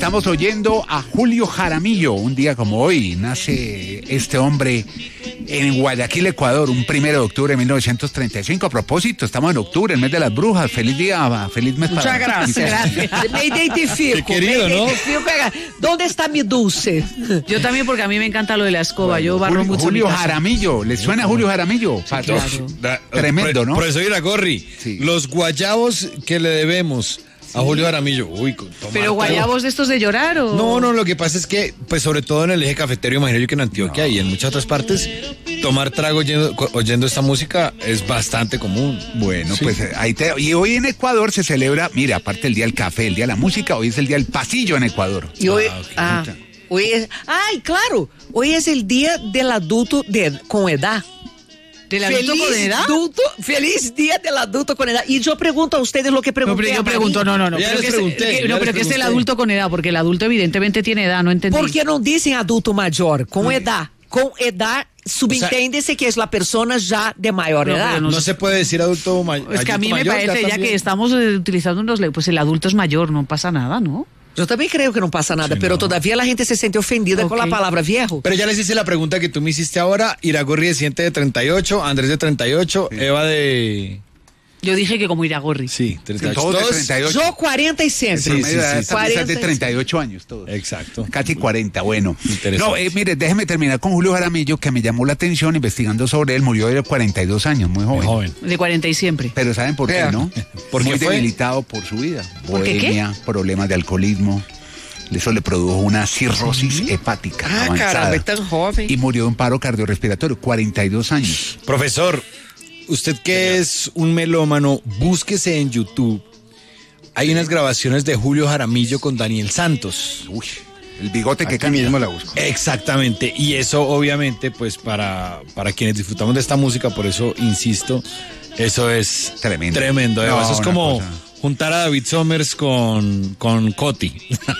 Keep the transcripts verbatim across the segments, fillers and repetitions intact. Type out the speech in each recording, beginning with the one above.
estamos oyendo a Julio Jaramillo. Un día como hoy nace este hombre en Guayaquil, Ecuador, un primero de octubre de mil novecientos treinta y cinco. A propósito, estamos en octubre, el mes de las brujas. Feliz día, feliz mes Muchas para... gracias. gracias. Me identifico. Qué querido, me ¿no? identifico. ¿Dónde está mi dulce? Yo también, porque a mí me encanta lo de la escoba. Yo barro Julio, mucho Julio mi casa. Jaramillo, ¿le suena a Julio Jaramillo? Sí, claro. Da- Tremendo, ¿no? Profesor Iragorri, Sí. los guayabos que le debemos a Julio Jaramillo. Uy, con- tomar Pero trago. guayabos de estos de llorar o... No, no, lo que pasa es que, pues sobre todo en el eje cafetero, imagino yo que en Antioquia y en muchas otras partes, tomar trago oyendo, oyendo esta música es bastante común. Bueno, Sí. pues eh, ahí te... Y hoy en Ecuador se celebra, mira, aparte del día del café, el día de la música, hoy es el día del pasillo en Ecuador. Y hoy, Ah, ok. ah, hoy es, ay, claro, hoy es el día del adulto de, con edad. ¿Del adulto con edad? Adulto, feliz día del adulto con edad. Y yo pregunto a ustedes lo que No, pregunté. pero yo a María. pregunto, no, no, no. Ya Creo les que es- pregunté, que- ya no, les pero que es el pregunté. adulto con edad, porque el adulto evidentemente tiene edad, no entendí. ¿Por qué no dicen adulto mayor? Con edad. Con edad, subentiende-se que es la persona ya de mayor No, edad. pero No, no se puede decir adulto mayor. Es que a mí me parece, ya que estamos eh, utilizando unos... le- Pues el adulto es mayor, no pasa nada, ¿no? Yo también creo que no pasa nada, Sí, pero no. todavía la gente se siente ofendida con Ok. la palabra viejo. Pero ya les hice la pregunta que tú me hiciste ahora. Iragorri de Ciente de treinta y ocho, Andrés de treinta y ocho, Eva de... Yo dije que como Iragorri. Sí, treinta y ocho. Todos de Todos- treinta y ocho. Yo cuarenta y siempre. Sí, Promedio de edad sí, están cuarenta de treinta y ocho años todos. Exacto. Casi cuarenta, bueno. Interesante. No, eh, mire, déjeme terminar con Julio Jaramillo, que me llamó la atención investigando sobre él. Murió de cuarenta y dos años, muy joven. Muy joven. De cuarenta y siempre. Pero ¿saben por qué, Vea. no? ¿Por qué Muy fue? debilitado por su vida. ¿Por qué qué? Bohemia, problemas de alcoholismo. Eso le produjo una cirrosis hepática Ah, avanzada. caramba, es tan joven. Y murió de un paro cardiorrespiratorio, cuarenta y dos años. Profesor, usted que es un melómano, búsquese en YouTube. Hay unas grabaciones de Julio Jaramillo con Daniel Santos. Uy, el bigote que Aquí cambia. mismo la busco. Exactamente. Y eso obviamente, pues para, para quienes disfrutamos de esta música, por eso insisto, eso es Tremendo. Tremendo. Eva. No, Eso es una como cosa. juntar a David Somers con, con Coti.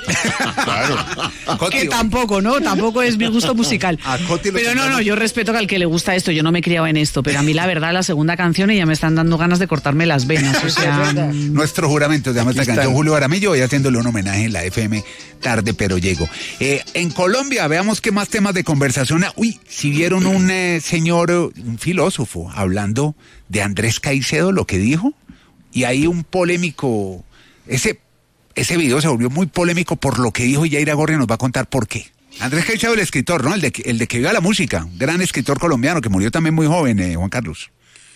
Claro. Coti, Que tampoco, ¿no? Tampoco es mi gusto musical. A Coti lo Pero no, tendremos- no, yo respeto que al que le gusta esto, yo no me he criado en esto, pero a mí la verdad la segunda canción y ya me están dando ganas de cortarme las venas, o sea... Nuestro juramento se llama esta Aquí canción, están. Julio Jaramillo, hoy haciéndole un homenaje en la F M, tarde pero llego. Eh, en Colombia, veamos qué más temas de conversación. Uy, si vieron un eh, señor, un filósofo, hablando de Andrés Caicedo, lo que dijo, y hay un polémico, ese, ese video se volvió muy polémico por lo que dijo, y Yaira Gorria nos va a contar por qué. Andrés Caicedo, el escritor, ¿no? El de, que- el de que viva la música, gran escritor colombiano que murió también muy joven, eh, Juan Carlos.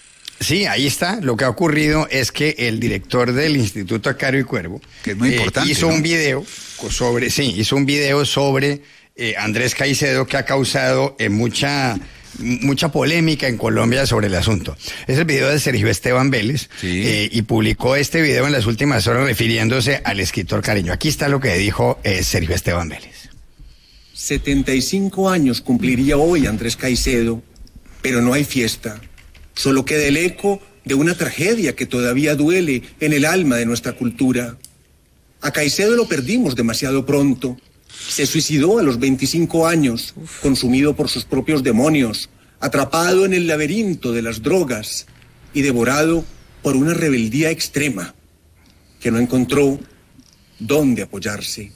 Sí, ahí está. Lo que ha ocurrido es que el director del Instituto Acario y Cuervo Que es muy importante, hizo ¿no? un video sobre, sí, hizo un video sobre eh, Andrés Caicedo que ha causado eh, mucha mucha polémica en Colombia sobre el asunto. Es el video de Sergio Esteban Vélez Sí. eh, y publicó este video en las últimas horas refiriéndose al escritor cariño. Aquí está lo que dijo eh, Sergio Esteban Vélez. setenta y cinco años cumpliría hoy Andrés Caicedo, pero no hay fiesta. Solo queda el eco de una tragedia que todavía duele en el alma de nuestra cultura. A Caicedo lo perdimos demasiado pronto. Se suicidó a los veinticinco años, consumido por sus propios demonios, atrapado en el laberinto de las drogas y devorado por una rebeldía extrema que no encontró dónde apoyarse.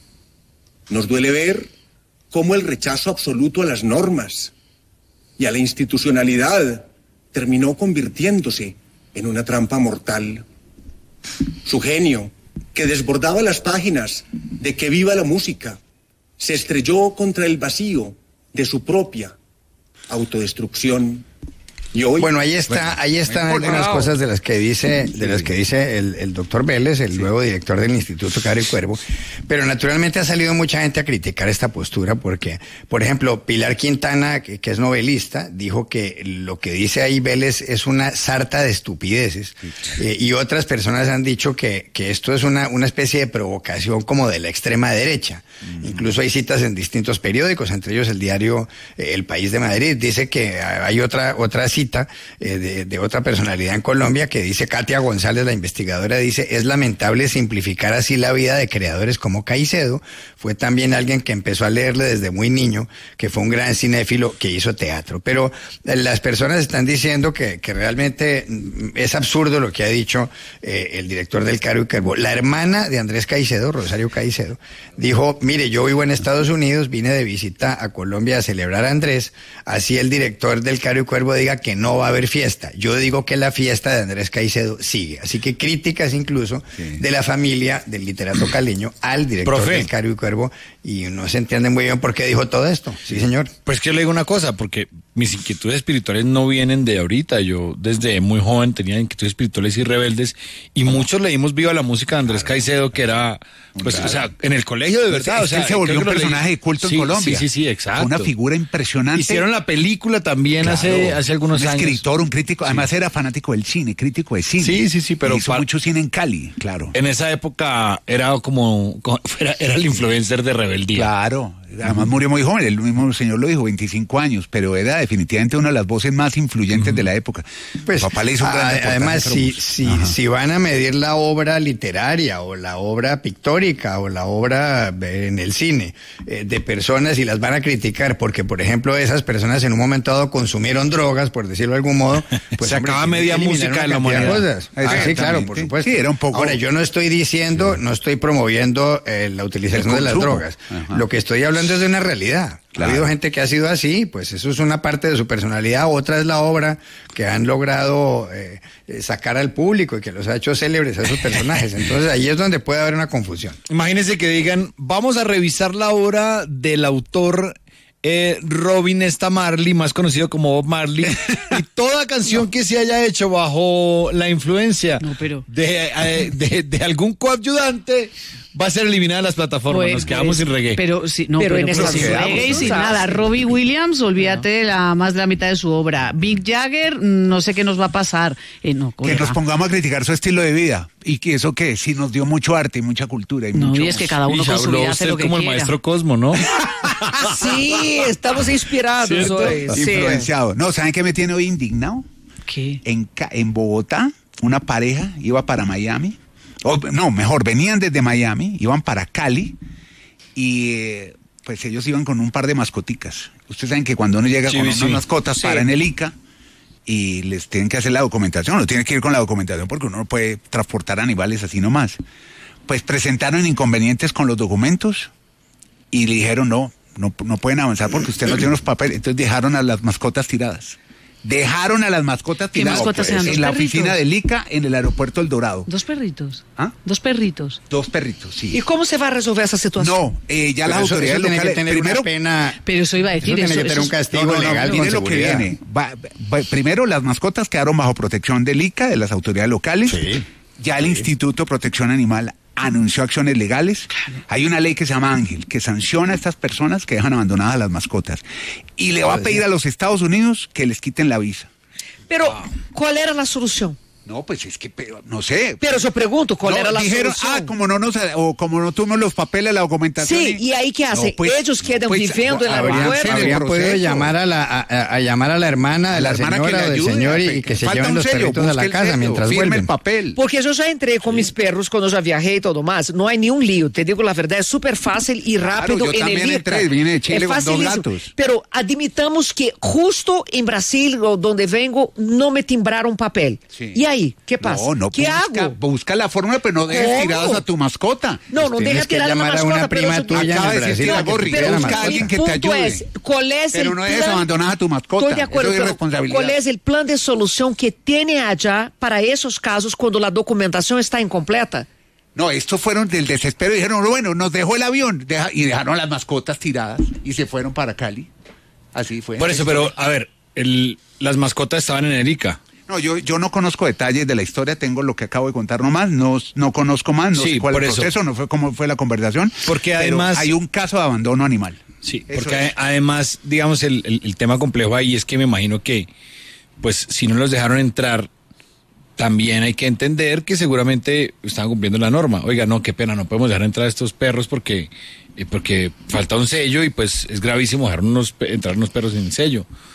Nos duele ver cómo el rechazo absoluto a las normas y a la institucionalidad terminó convirtiéndose en una trampa mortal. Su genio, que desbordaba las páginas de Que viva la música, se estrelló contra el vacío de su propia autodestrucción. Y hoy... Bueno, ahí está, ahí están algunas cosas de las que dice, de las que dice el, el doctor Vélez, el nuevo director del Instituto Acario y Cuervo. Pero naturalmente ha salido mucha gente a criticar esta postura porque, por ejemplo, Pilar Quintana, que, que es novelista, dijo que lo que dice ahí Vélez es una sarta de estupideces. Eh, y otras personas han dicho que, que esto es una, una especie de provocación como de la extrema derecha. Mm. Incluso hay citas en distintos periódicos, entre ellos el diario eh, El País de Madrid. Dice que hay otra, otra cita cita eh, de, de otra personalidad en Colombia que dice, Katia González, la investigadora, dice, es lamentable simplificar así la vida de creadores como Caicedo. Fue también alguien que empezó a leerle desde muy niño, que fue un gran cinéfilo que hizo teatro. Pero eh, las personas están diciendo que, que realmente es absurdo lo que ha dicho eh, el director del Caro y Cuervo. La hermana de Andrés Caicedo, Rosario Caicedo, dijo, mire, yo vivo en Estados Unidos, vine de visita a Colombia a celebrar a Andrés, así el director del Caro y Cuervo diga que no va a haber fiesta. Yo digo que la fiesta de Andrés Caicedo sigue. Así que críticas incluso sí. de la familia del literato caleño al director Profe. del Caro y Cuervo, y no se entiende muy bien por qué dijo todo esto. Sí, señor. Pues que yo le digo una cosa, porque mis inquietudes espirituales no vienen de ahorita. Yo desde muy joven tenía inquietudes espirituales y rebeldes, y muchos leímos Viva la música de Andrés Caicedo, que era, pues, claro. o sea, en el colegio de verdad. Pues, o sea, se volvió un personaje leí. de culto sí, en Colombia. Sí, sí, sí, exacto. Una figura impresionante. Hicieron la película también claro. hace, hace algunos un años. Un escritor, un crítico, sí. además era fanático del cine, crítico de cine. Sí, sí, sí, pero hizo mucho cine en Cali, claro. En esa época era como, como era, era el influencer de rebeldía. Claro. Además murió muy joven, el mismo señor lo dijo, veinticinco años, pero era definitivamente una de las voces más influyentes uh-huh. de la época. Pues, papá le hizo un gran a, además, si, si, si van a medir la obra literaria o la obra pictórica o la obra en el cine eh, de personas y las van a criticar porque, por ejemplo, esas personas en un momento dado consumieron drogas, por decirlo de algún modo, pues se acaba media música de la humanidad. Ah, sí, claro, por supuesto. Sí, era un poco... Ahora, yo no estoy diciendo, no estoy promoviendo eh, la utilización de las drogas. Ajá. Lo que estoy hablando es de una realidad. Claro. Ha habido gente que ha sido así, pues eso es una parte de su personalidad, otra es la obra que han logrado eh, sacar al público y que los ha hecho célebres a esos personajes. Entonces ahí es donde puede haber una confusión. Imagínense que digan, vamos a revisar la obra del autor eh, Robin Esta Marley, más conocido como Bob Marley, y toda canción no. que se haya hecho bajo la influencia no, pero... de, eh, de, de algún coayudante va a ser eliminada de las plataformas, pues, nos quedamos pues, sin reggae. Pero sí, no, pero, pero, en pero sin reggae y sin nada. Robbie Williams, olvídate no. de la más de la mitad de su obra. Mick Jagger, no sé qué nos va a pasar. Eh, no, que nos pongamos a criticar su estilo de vida. Y que eso que sí nos dio mucho arte y mucha cultura. Y no, mucho... y es que cada uno y con su vida hace lo que como quiera. El maestro Cosmo, ¿no? Sí, estamos inspirados hoy. Sí. Influenciados. No, ¿saben qué me tiene hoy indignado? ¿Qué? En, en Bogotá, una pareja iba para Miami. O, no, mejor, venían desde Miami, iban para Cali y eh, pues ellos iban con un par de mascoticas. Ustedes saben que cuando uno llega sí, con sí. unas mascotas, sí. para en el I C A y les tienen que hacer la documentación, no tienen que ir con la documentación porque uno no puede transportar animales así nomás. Pues presentaron inconvenientes con los documentos y le dijeron no, no, no pueden avanzar porque usted no tiene los papeles. Entonces dejaron a las mascotas tiradas. Dejaron a las mascotas tiradas mascotas pues, en la perritos? oficina del I C A en el aeropuerto El Dorado. ¿Dos perritos? ¿Ah? ¿Dos perritos? Dos perritos, sí. ¿Y cómo se va a resolver esa situación? No, eh, ya pero las eso, autoridades eso locales... Que tener primero, una pena, pero eso iba a decir... Eso tiene eso, que tener eso, un castigo no, no, legal no, con mire lo que viene. Va, va, primero, las mascotas quedaron bajo protección del I C A, de las autoridades locales. Sí. Ya el sí. Instituto de Protección Animal anunció acciones legales. Claro. Hay una ley que se llama Ángel, que sanciona a estas personas que dejan abandonadas a las mascotas. Y le va a pedir a los Estados Unidos que les quiten la visa. Pero, ¿cuál era la solución? No, pues es que, pero, no sé. Pero yo pregunto, ¿cuál no, era la dijeron, solución? Ah, como no nos, o como no tuvimos los papeles, la documentación. Sí, y, y ahí qué hace, no, pues, ellos quedan pues, viviendo en el aeropuerto. Habrían podido llamar a la, a, a llamar a la hermana de la, la señora o del señor y, y que se lleven los sello, perritos a la casa sello, mientras vuelven. El papel. Porque yo ya entré con sí. mis perros cuando ya viajé y todo más. No hay ni un lío, te digo la verdad, es súper fácil y rápido. Claro, yo en también el entré, vine de Chile con dos gatos. Pero admitamos que justo en Brasil, donde vengo, no me timbraron papel. Sí. ¿Y ahí? ¿Qué pasa? No, no, ¿Qué busca, hago? Busca la fórmula, pero no dejes ¿Cómo? tirados a tu mascota. No, no dejes tirar a la mascota. A una prima pero tuya acaba en de decir Brasil, Gorri, pero busca a alguien que te ayude. Es, ¿cuál es pero el no plan? dejes abandonar a tu mascota. Estoy de acuerdo, Eso es pero irresponsabilidad. ¿cuál es el plan de solución que tiene allá para esos casos cuando la documentación está incompleta? No, estos fueron del desespero. Dijeron, bueno, nos dejó el avión deja, y dejaron las mascotas tiradas y se fueron para Cali. Así fue. Por eso, pero a ver, el, las mascotas estaban en el I C A. No, yo, yo no conozco detalles de la historia, tengo lo que acabo de contar nomás, no, no conozco más, no sí, sé cuál por es el eso. proceso, no fue cómo fue la conversación. Porque además hay un caso de abandono animal. Sí, eso porque es. Además, digamos, el, el, el tema complejo ahí es que me imagino que, pues, si no los dejaron entrar, también hay que entender que seguramente estaban cumpliendo la norma. Oiga, no, qué pena, no podemos dejar entrar a estos perros porque, eh, porque falta un sello y pues es gravísimo dejar unos, entrar unos perros sin sello.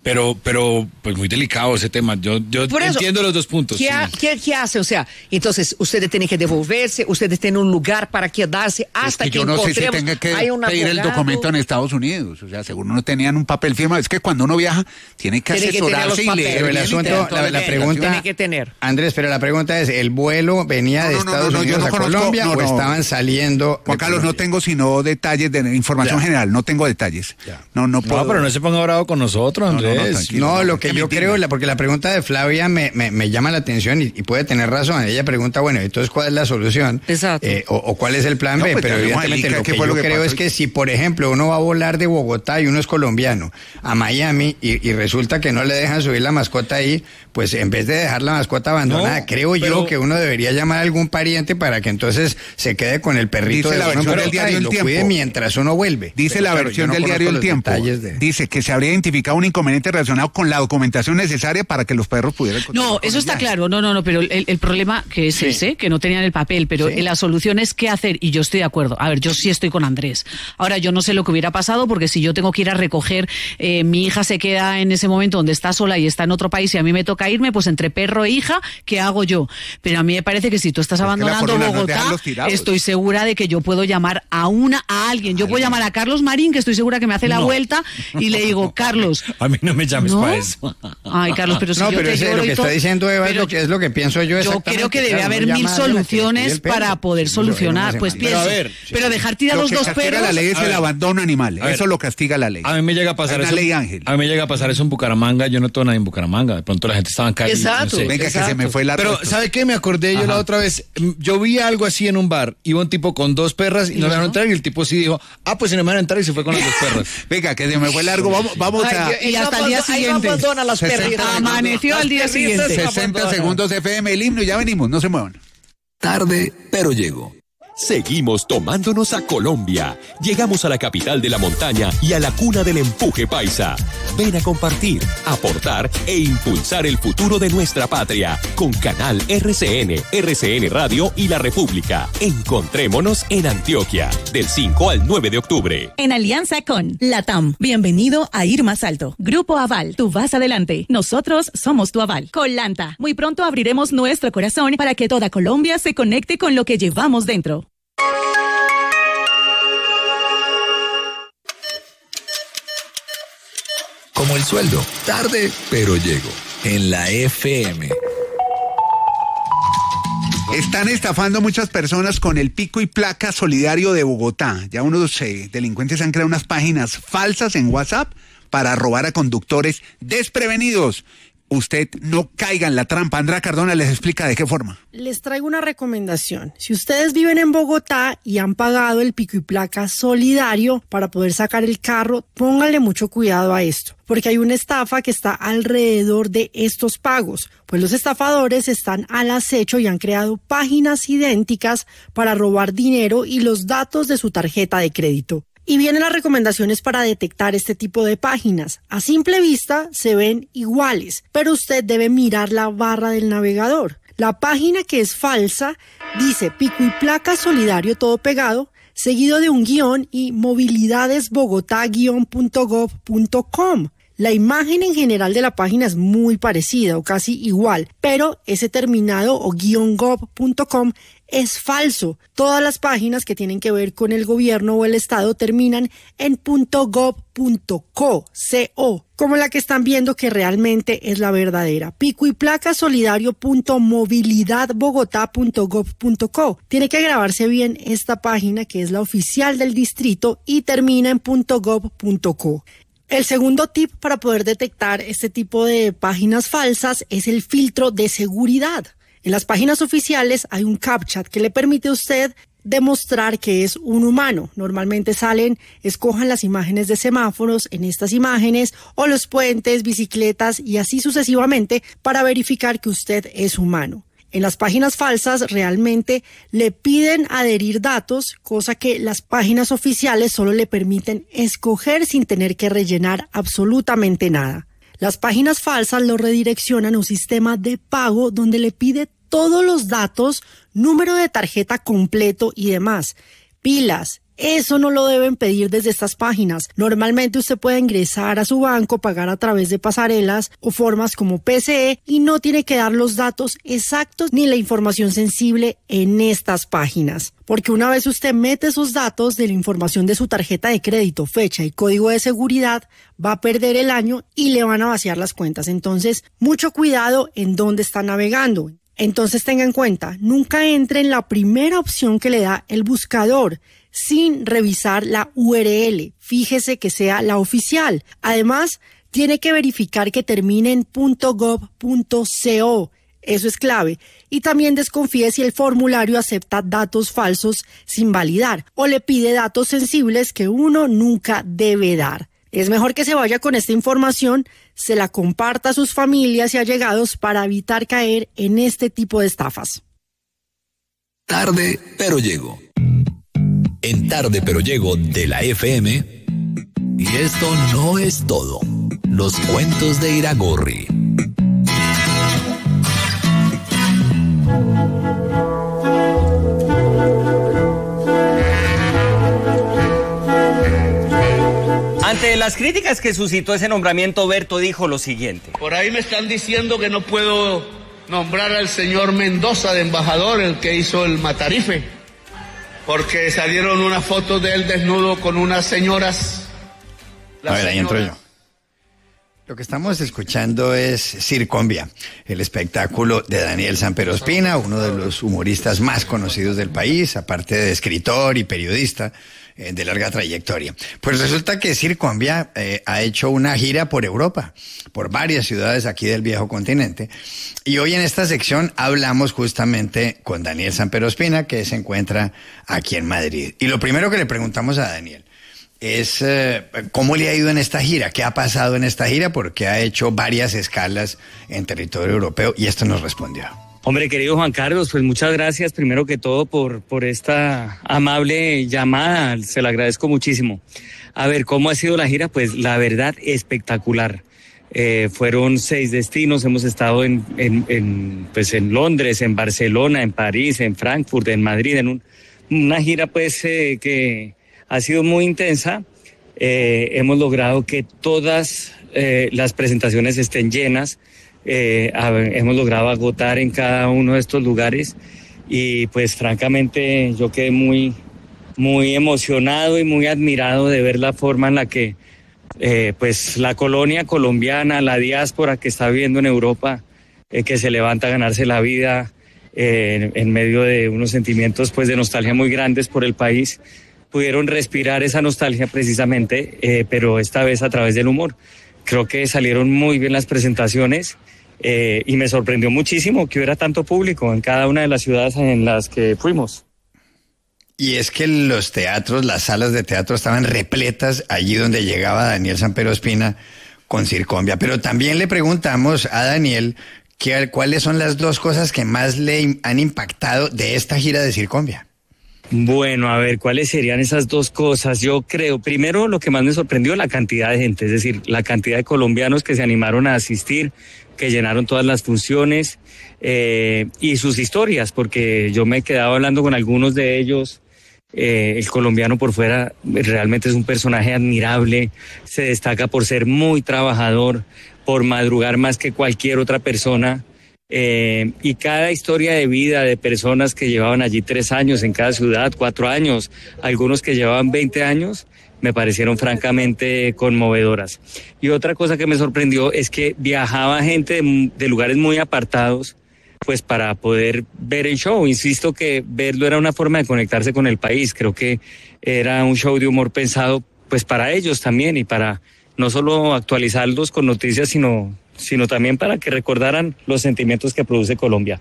Pero, pero, pues muy delicado ese tema. Yo, yo Por eso, entiendo los dos puntos. ¿Qué, sí. ha- qué- qué hace? O sea, entonces ustedes tienen que devolverse, ustedes tienen un lugar para quedarse Es hasta que que yo no sé si encontremos. tenga que Hay un pedir el abogado. documento en Estados Unidos. O sea, seguro no tenían un papel firmado. Es que cuando uno viaja, tiene que Tiene que tener asesorarse los y papeles. leer Pero el bien y asunto, tener toda la, la explicación. pregunta, Tiene que tener. Andrés, pero la pregunta es, ¿el vuelo venía No, de no, no, Estados no, no, yo Unidos no a conozco, Colombia no, o no. estaban saliendo? Juan de Carlos, no Colombia? tengo sino detalles de información Ya. general, no tengo detalles. Ya. No, no puedo. No, pero no se ponga bravo con nosotros, No, no, no, Andrés. tranquilo. No, no, lo es que que me yo indigna. creo, la- porque la pregunta de Flavia me, me, me llama la atención y, y puede tener razón. Ella pregunta, bueno, entonces, ¿cuál es la solución? Exacto. Eh, o, o cuál es el plan No, B? pues, Pero llamemos a evidentemente Elica, lo ¿qué que fue yo lo que creo pasó? es que si, por ejemplo, uno va a volar de Bogotá y uno es colombiano a Miami y, y resulta que no le dejan subir la mascota ahí, pues en vez de dejar la mascota abandonada, No, creo pero- yo que uno debería llamar a algún pariente para que entonces se quede con el perrito Dice de la uno en versión del Bogotá diario y El lo Tiempo. cuide mientras uno vuelve. Dice Pero la claro, versión yo no del diario conozco El los Tiempo. detalles de- Dice que se habría identificado un inconveniente relacionado con la documentación necesaria para que los perros pudieran continuar No, con eso el está viaje. claro. No, no, no, pero el, el problema que es Sí. ese, que no tenían el papel, pero Sí. la solución es qué hacer, y yo estoy de acuerdo. A ver, yo sí estoy con Andrés. Ahora, yo no sé lo que hubiera pasado, porque si yo tengo que ir a recoger, eh, mi hija se queda en ese momento donde está sola y está en otro país y a mí me toca irme, pues entre perro e hija, ¿qué hago yo? Pero a mí me parece que si tú estás Es que la abandonando fórmula no es Bogotá, dejarlos tirados. estoy segura de que yo puedo llamar a una, a alguien. Yo puedo llamar a Carlos Marín, que estoy segura que me hace la No. vuelta, y le digo, Carlos, A mí no me llames ¿no? para eso. Ay, Carlos, pero si No, yo pero te ese es lloro lo que y está todo- diciendo Eva, es pero lo que, es lo que pienso yo yo exactamente. creo que debe Claro, haber uno mil llama a la que le pide soluciones el perro. para poder Sí, lo ven solucionar. una Pues semana. pienso, Pero a ver, pero dejar tirar Lo los que dos castiga perros. la ley es A el ver. abandono animal. A ver. Eso lo castiga la ley. A mí me llega a pasar Hay una eso. ley, Ángel. A mí me llega a pasar eso en Bucaramanga. Yo no tengo nadie en Bucaramanga. De pronto la gente estaba en calle. Exacto. No sé. Venga, que Exacto. se me fue la Pero, respuesta. ¿sabe qué? Me acordé yo Ajá. la otra vez. mm, Yo vi algo así en un bar. Iba un tipo con dos perras y no le dejaron entrar. Y el tipo sí dijo, ah, pues si no me van a entrar, y se fue con las dos perras. Venga, que se me fue largo. Vamos, vamos Ay, a Dios, Y hasta el día ahí no siguiente. abandona las sesenta perritas. Amaneció al día Las perritas siguiente. no sesenta abandonan. segundos F M, el himno, y ya venimos, no se muevan. Tarde, pero llego. Seguimos tomándonos a Colombia. Llegamos a la capital de la montaña y a la cuna del empuje paisa. Ven a compartir, aportar e impulsar el futuro de nuestra patria con Canal R C N, R C N Radio y La República. Encontrémonos en Antioquia del cinco al nueve de octubre. En alianza con LATAM. Bienvenido a Ir Más Alto. Grupo Aval. Tú vas adelante. Nosotros somos tu aval. Colanta. Muy pronto abriremos nuestro corazón para que toda Colombia se conecte con lo que llevamos dentro. Como el sueldo, tarde, pero llego. En la F M. Están estafando muchas personas con el pico y placa solidario de Bogotá. Ya unos eh, delincuentes han creado unas páginas falsas en WhatsApp para robar a conductores desprevenidos. Usted no caiga en la trampa. Andrea Cardona les explica de qué forma. Les traigo una recomendación. Si ustedes viven en Bogotá y han pagado el pico y placa solidario para poder sacar el carro, pónganle mucho cuidado a esto, porque hay una estafa que está alrededor de estos pagos, pues los estafadores están al acecho y han creado páginas idénticas para robar dinero y los datos de su tarjeta de crédito. Y vienen las recomendaciones para detectar este tipo de páginas. A simple vista se ven iguales, pero usted debe mirar la barra del navegador. La página que es falsa dice pico y placa solidario todo pegado, seguido de un guión y movilidadesbogotá guión punto gov punto com. La imagen en general de la página es muy parecida o casi igual, pero ese terminado o guión gov punto com es falso. Todas las páginas que tienen que ver con el gobierno o el estado terminan en .gov punto co, co, como la que están viendo que realmente es la verdadera. Pico y placa solidario punto movilidadbogotá punto gov punto co. Tiene que grabarse bien esta página que es la oficial del distrito y termina en .gov punto co. El segundo tip para poder detectar este tipo de páginas falsas es el filtro de seguridad. En las páginas oficiales hay un CAPTCHA que le permite a usted demostrar que es un humano. Normalmente salen, escojan las imágenes de semáforos en estas imágenes o los puentes, bicicletas y así sucesivamente para verificar que usted es humano. En las páginas falsas realmente le piden adherir datos, cosa que las páginas oficiales solo le permiten escoger sin tener que rellenar absolutamente nada. Las páginas falsas lo redireccionan a un sistema de pago donde le pide todos los datos, número de tarjeta completo y demás. Pilas, Eso no lo deben pedir desde estas páginas. Normalmente usted puede ingresar a su banco, pagar a través de pasarelas o formas como P C E y no tiene que dar los datos exactos ni la información sensible en estas páginas. Porque una vez usted mete esos datos de la información de su tarjeta de crédito, fecha y código de seguridad, va a perder el año y le van a vaciar las cuentas. Entonces, mucho cuidado en dónde está navegando. Entonces tenga en cuenta, nunca entre en la primera opción que le da el buscador sin revisar la U R L. Fíjese que sea la oficial. Además, tiene que verificar que termine en .gov punto co. Eso es clave. Y también desconfíe si el formulario acepta datos falsos sin validar o le pide datos sensibles que uno nunca debe dar. Es mejor que se vaya con esta información, se la comparta a sus familias y allegados para evitar caer en este tipo de estafas. Tarde, pero llego. En Tarde, pero llego de la F M. Y esto no es todo. Los cuentos de Iragorri. Ante las críticas que suscitó ese nombramiento, Berto dijo lo siguiente. Por ahí me están diciendo que no puedo nombrar al señor Mendoza de embajador, el que hizo el Matarife, porque salieron unas fotos de él desnudo con unas señoras. A ver, ahí entro yo. Lo que estamos escuchando es Circombia, el espectáculo de Daniel Samperospina, uno de los humoristas más conocidos del país, aparte de escritor y periodista eh, de larga trayectoria. Pues resulta que Circombia eh, ha hecho una gira por Europa, por varias ciudades aquí del viejo continente, y hoy en esta sección hablamos justamente con Daniel Samperospina, que se encuentra aquí en Madrid. Y lo primero que le preguntamos a Daniel es eh, cómo le ha ido en esta gira, qué ha pasado en esta gira, porque ha hecho varias escalas en territorio europeo, y esto nos respondió. Hombre, querido Juan Carlos, pues muchas gracias primero que todo por, por esta amable llamada, se la agradezco muchísimo. A ver, ¿cómo ha sido la gira? Pues la verdad, espectacular. Eh, fueron seis destinos, hemos estado en, en, en, pues en Londres, en Barcelona, en París, en Frankfurt, en Madrid, en un, una gira pues eh, que ha sido muy intensa. Eh, hemos logrado que todas eh, las presentaciones estén llenas. Eh, a, hemos logrado agotar en cada uno de estos lugares y pues francamente yo quedé muy, muy emocionado y muy admirado de ver la forma en la que eh, pues la colonia colombiana, la diáspora que está viviendo en Europa, eh, que se levanta a ganarse la vida eh, en, en medio de unos sentimientos pues de nostalgia muy grandes por el país, pudieron respirar esa nostalgia precisamente, eh, pero esta vez a través del humor. Creo que salieron muy bien las presentaciones eh, y me sorprendió muchísimo que hubiera tanto público en cada una de las ciudades en las que fuimos. Y es que los teatros, las salas de teatro estaban repletas allí donde llegaba Daniel Samperospina con Circombia. Pero también le preguntamos a Daniel que, cuáles son las dos cosas que más le han impactado de esta gira de Circombia. Bueno, a ver, ¿cuáles serían esas dos cosas? Yo creo, primero, lo que más me sorprendió, la cantidad de gente, es decir, la cantidad de colombianos que se animaron a asistir, que llenaron todas las funciones eh, y sus historias, porque yo me he quedado hablando con algunos de ellos. Eh, el colombiano por fuera realmente es un personaje admirable, se destaca por ser muy trabajador, por madrugar más que cualquier otra persona. Eh, y cada historia de vida de personas que llevaban allí tres años en cada ciudad, cuatro años, algunos que llevaban veinte años, me parecieron francamente conmovedoras. Y otra cosa que me sorprendió es que viajaba gente de, de lugares muy apartados, pues para poder ver el show. Insisto que verlo era una forma de conectarse con el país. Creo que era un show de humor pensado pues para ellos también y para no solo actualizarlos con noticias, sino sino también para que recordaran los sentimientos que produce Colombia.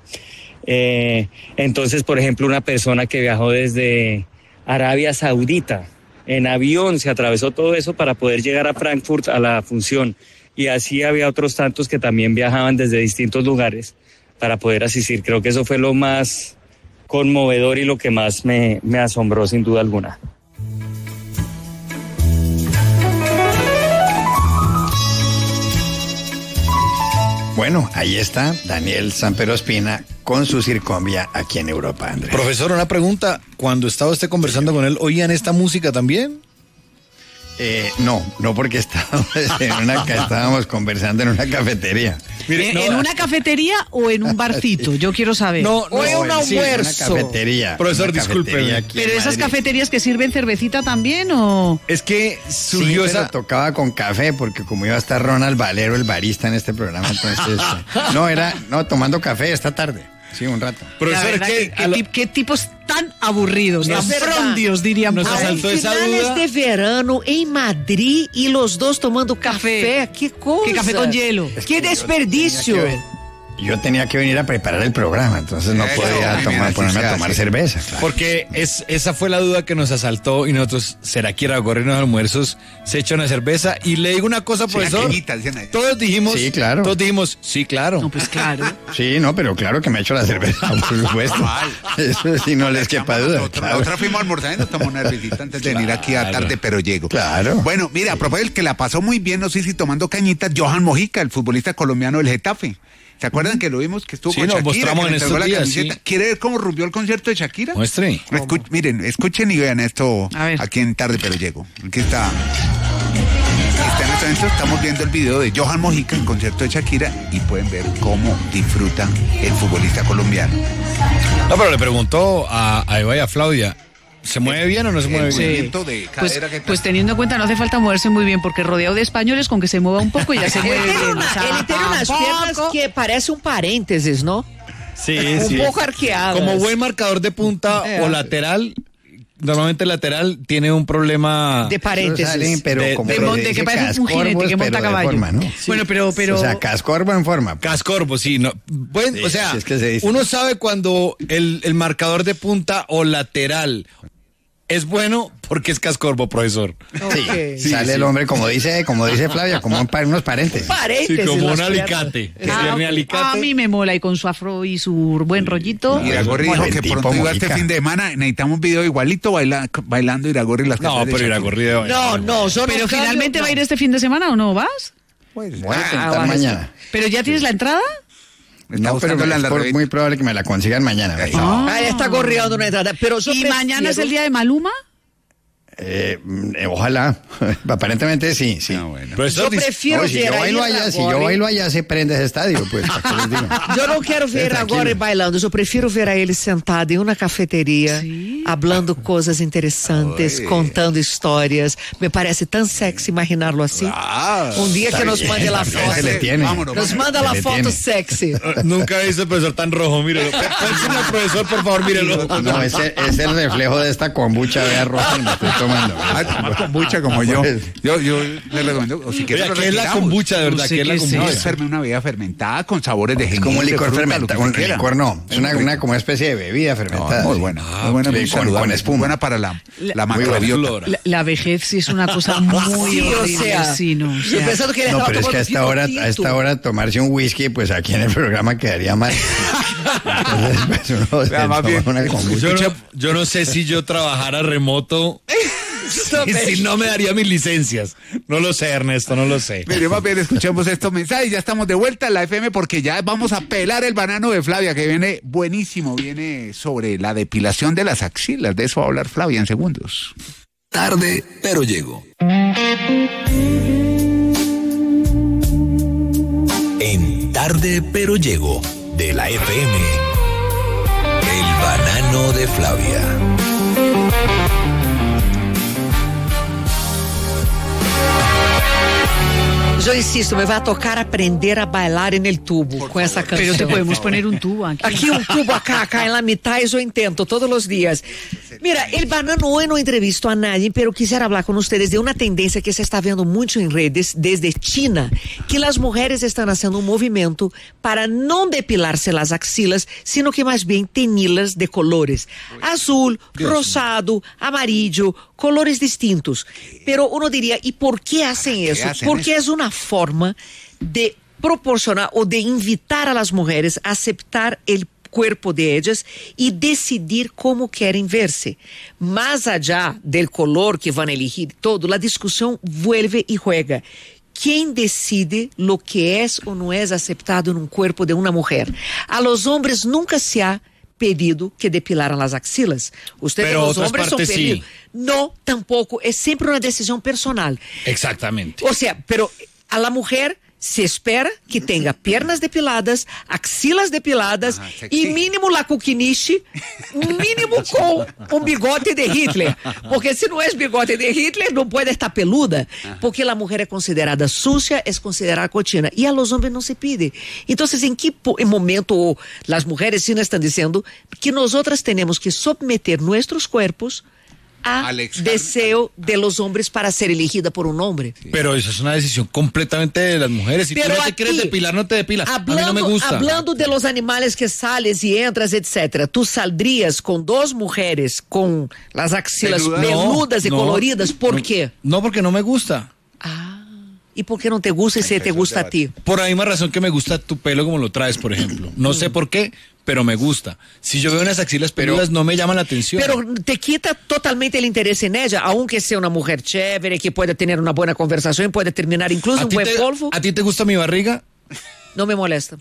Eh, entonces, por ejemplo, una persona que viajó desde Arabia Saudita, en avión, se atravesó todo eso para poder llegar a Frankfurt a la función. Y así había otros tantos que también viajaban desde distintos lugares para poder asistir. Creo que eso fue lo más conmovedor y lo que más me, me asombró, sin duda alguna. Bueno, ahí está Daniel Samperospina con su Circombia aquí en Europa, Andrés. Profesor, una pregunta. Cuando estaba usted conversando con él, ¿oían esta música también? Eh, no, no porque estábamos, en una, estábamos conversando en una cafetería. Mire, no, ¿en una cafetería o en un barcito? Yo quiero saber. No, no, o en un almuerzo. Sí, una cafetería. Profesor, disculpe. ¿Pero esas cafeterías que sirven cervecita también o...? Es que surgió sí, esa... pero tocaba con café porque como iba a estar Ronald Valero, el barista en este programa, entonces... no, era, no, tomando café esta tarde. Sí, un rato. Profesor, ¿qué, qué, lo... ¿qué tipos tan aburridos, tan frondios, dirían? Nos asaltó esa duda. de verano en Madrid y los dos tomando café. café. ¿Qué cosa? ¿Qué café con hielo? Es ¡Qué desperdicio! Yo tenía que venir a preparar el programa, entonces no Eso, podía tomar, ponerme a tomar cerveza. Claro. Porque es, esa fue la duda que nos asaltó y nosotros, ¿será que ir a correr los almuerzos se echa una cerveza? Y le digo una cosa, profesor. Sí, todos dijimos, sí, claro. Todos dijimos, sí, claro. No, pues claro. Sí, no, pero claro que me echo la cerveza, por supuesto. Eso sí, no les quepa duda. Otra, claro. otra fuimos almorzando y nos tomamos una cervecita antes de venir aquí a tarde, pero llego. Claro. Bueno, mira, a propósito, el que la pasó muy bien, no sé si tomando cañitas, Johan Mojica, el futbolista colombiano del Getafe. ¿Se acuerdan que lo vimos que estuvo sí, con nos Shakira? Mostramos en estos días, sí. ¿Quiere ver cómo rumbió el concierto de Shakira? Muestre. Escu miren, escuchen y vean esto aquí en Tarde Pero Llego. Aquí está. Está en este momento, estamos viendo el video de Johan Mojica, el concierto de Shakira, y pueden ver cómo disfruta el futbolista colombiano. No, pero le preguntó a, a Eva y a Flavia, ¿se mueve bien o no se mueve bien? Sí. De pues, pues teniendo en cuenta, no hace falta moverse muy bien, porque rodeado de españoles, con que se mueva un poco ya se mueve bien. Una, o sea, él tiene unas piernas que parece un paréntesis, ¿no? Sí, un sí. Un poco arqueado. Como buen marcador de punta eh, o lateral, normalmente el lateral tiene un problema de paréntesis, salen, pero de, como de, de, de que parece un jinete que monta caballo. Forma, ¿no? Sí. Bueno, pero, pero o sea, cascorbo en forma. Cascorbo, sí, no. Buen, sí, o sea, sí, es que se dice. Uno sabe cuando el, el marcador de punta o lateral es bueno porque es cascorbo, profesor. Okay. Sí, sale sí, el hombre, como dice, como dice Flavia, como un, unos paréntesis. Paréntesis. Sí, como un alicate. Ah, alicate. A mí me mola y con su afro y su buen rollito. Y Iragorri dijo que pronto iba este fin de semana, necesitamos un video igualito baila, bailando Iragorri las No, pero Iragorri de bailar. No, no, yo Pero no finalmente no. ¿Va a ir este fin de semana o no? ¿Vas? Pues voy a intentar ah, mañana. ¿Pero ya tienes la entrada? No, pero es por, muy probable que me la consigan mañana. Ah, ah está corriendo una entrada. Pero ¿Y mañana es el día de Maluma? Eh, eh, ojalá, aparentemente sí, sí. Ah, bueno. Yo prefiero no, si yo bailo allá, si yo bailo allá se prende ese estadio, pues. Yo no quiero ver a Iragorri bailando, yo prefiero ver a ele sentado en una cafetería, ¿sí? Hablando cosas interesantes, Oye. Contando historias. Me parece tan sexy imaginarlo así. Ah, un día que nos mande la foto. Se le tiene. Vámonos, nos manda la foto tiene. Sexy. Nunca he visto al profesor tan rojo, mírelo. Pónselo al profesor, por favor, mírelo. No, ese es el reflejo de esta kombucha vea roja y me estoy tomando. Ah, tomar kombucha como yo. Yo, yo le recomiendo. O si quieres, ¿qué es la kombucha de verdad? No sé ¿Qué es la kombucha? No, es una bebida fermentada con sabores de jengibre. Como un licor fermentado. Un licor no. Es una, una como una especie de bebida fermentada. No, muy buena. Ah, muy buena, sí, con, con espuma. Buena para la, la, la macrobiota. La, la vejez sí es una cosa muy sí, horrible. O sea, sí, no, o sea. Pensando que no, pero es que a esta hora, a esta hora tomarse un whisky, pues aquí en el programa quedaría mal. Entonces, pues uno se toma una kombucha. Yo no, yo no sé si yo trabajara remoto. Y si no me daría mis licencias. No lo sé, Ernesto, no lo sé. Mire, más bien escuchemos estos mensajes. Ya estamos de vuelta en la F M porque ya vamos a pelar el banano de Flavia, que viene buenísimo. Viene sobre la depilación de las axilas. De eso va a hablar Flavia en segundos. Tarde, pero llego. En Tarde, pero llego, de la F M. El banano de Flavia. Yo insisto, me va a tocar aprender a bailar en el tubo Por con esa canción. Pero te podemos poner un tubo aquí. Aquí un tubo acá, acá en la mitad, eso intento todos los días. Mira, el banano hoy no entrevistó a nadie, pero quisiera hablar con ustedes de una tendencia que se está viendo mucho en redes desde China, que las mujeres están haciendo un movimiento para no depilarse las axilas, sino que más bien teñirlas de colores. Azul, Dios rosado, mío. Amarillo, colores distintos. Pero uno diría, ¿y por qué hacen ¿Qué eso? Hacen Porque eso? Es una forma de proporcionar o de invitar a las mujeres a aceptar el cuerpo de ellas y decidir cómo quieren verse. Más allá del color que van a elegir todo, la discusión vuelve y juega. ¿quién decide lo que es o no es aceptado en un cuerpo de una mujer? A los hombres nunca se ha pedido que depilaran las axilas. Ustedes, Pero los otras hombres, son partes pedidos. sí. No, tampoco. Es siempre una decisión personal. Exactamente. O sea, pero a la mujer se espera que tenga piernas depiladas, axilas depiladas Ajá, y mínimo la cuquiniche, mínimo con un bigote de Hitler. Porque si no es bigote de Hitler, no puede estar peluda. Porque la mujer es considerada sucia, es considerada cochina. Y a los hombres no se pide. Entonces, ¿en qué po- en momento las mujeres sí nos están diciendo que nosotras tenemos que someter nuestros cuerpos a Alex, deseo de los hombres para ser elegida por un hombre? Pero eso es una decisión completamente de las mujeres. Si Pero tú no te aquí, quieres depilar, no te depilas. A mí Hablando, no me gusta. hablando de los animales que sales y entras, etcétera, ¿tú saldrías con dos mujeres con las axilas Peludas. peludas y No, coloridas? ¿Por no, qué? No, porque no me gusta. ¿Y por qué no te gusta y se te gusta a ti? Por la misma razón que me gusta tu pelo como lo traes, por ejemplo. No sé por qué, pero me gusta. Si yo veo unas axilas peludas, no me llaman la atención. Pero te quita totalmente el interés en ella, aunque sea una mujer chévere, que pueda tener una buena conversación, puede terminar incluso ¿A un ti, buen te, polvo. ¿A ti te gusta mi barriga? No me molesta.